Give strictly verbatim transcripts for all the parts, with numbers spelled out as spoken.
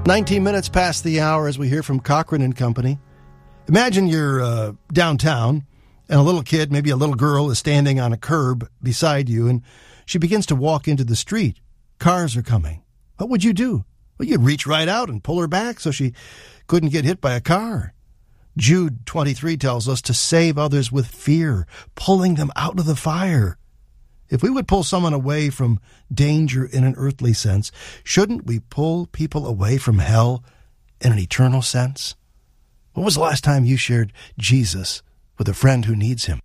nineteen minutes past the hour as we hear from Cochran and Company. Imagine you're uh, downtown and a little kid, maybe a little girl, is standing on a curb beside you and she begins to walk into the street. Cars are coming. What would you do? Well, you'd reach right out and pull her back so she couldn't get hit by a car. Jude twenty-three tells us to save others with fear, pulling them out of the fire. If we would pull someone away from danger in an earthly sense, shouldn't we pull people away from hell in an eternal sense? When was the last time you shared Jesus with a friend who needs him?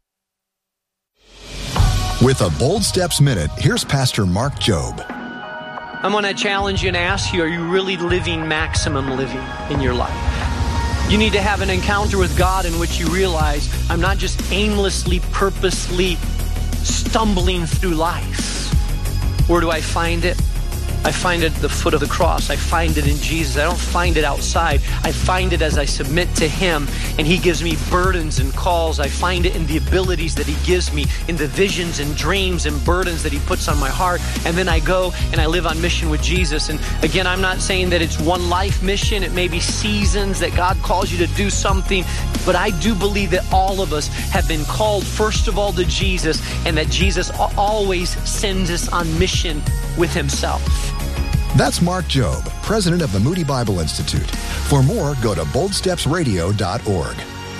With a Bold Steps Minute, here's Pastor Mark Jobe. I'm going to challenge you and ask you, are you really living maximum living in your life? You need to have an encounter with God in which you realize I'm not just aimlessly, purposely stumbling through life. Where do I find it? I find it at the foot of the cross. I find it in Jesus. I don't find it outside. I find it as I submit to him and he gives me burdens and calls. I find it in the abilities that he gives me, in the visions and dreams and burdens that he puts on my heart. And then I go and I live on mission with Jesus. And again, I'm not saying that it's one life mission. It may be seasons that God calls you to do something. But I do believe that all of us have been called, first of all, to Jesus, and that Jesus always sends us on mission with himself. That's Mark Jobe, president of the Moody Bible Institute. For more, go to bold steps radio dot org.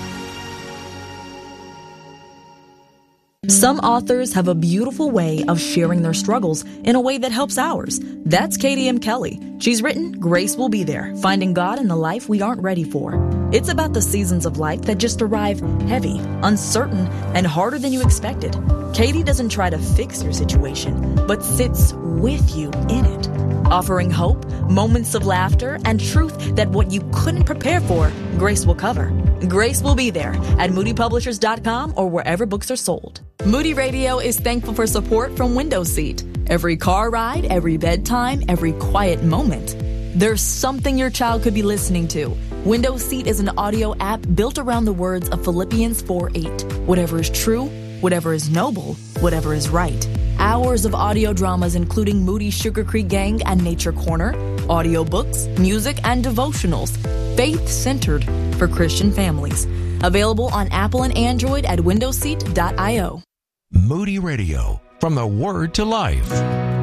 Some authors have a beautiful way of sharing their struggles in a way that helps ours. That's Katie M. Kelly. She's written Grace Will Be There, Finding God in the Life We Aren't Ready For. It's about the seasons of life that just arrive heavy, uncertain, and harder than you expected. Katie doesn't try to fix your situation, but sits with you in it, offering hope, moments of laughter, and truth that what you couldn't prepare for, Grace will cover. Grace Will Be There at moody publishers dot com or wherever books are sold. Moody Radio is thankful for support from Window Seat. Every car ride, every bedtime, every quiet moment, there's something your child could be listening to. Window Seat is an audio app built around the words of Philippians four eight. Whatever is true, whatever is noble, whatever is right. Hours of audio dramas including Moody Sugar Creek Gang and Nature Corner, audiobooks, music, and devotionals, faith-centered for Christian families. Available on Apple and Android at window seat dot io. Moody Radio, from the Word to Life.